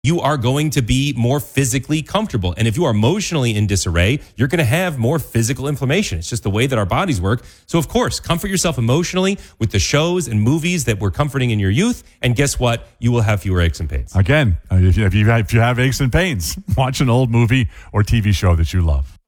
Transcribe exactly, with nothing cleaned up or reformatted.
you are going to be more physically comfortable. And if you are emotionally in disarray, you're going to have more physical inflammation. It's just the way that our bodies work. So, of course, comfort yourself emotionally with the shows and movies that were comforting in your youth. And guess what? You will have fewer aches and pains. Again, if you, if you have, if you have aches and pains, watch an old movie or T V show that you love.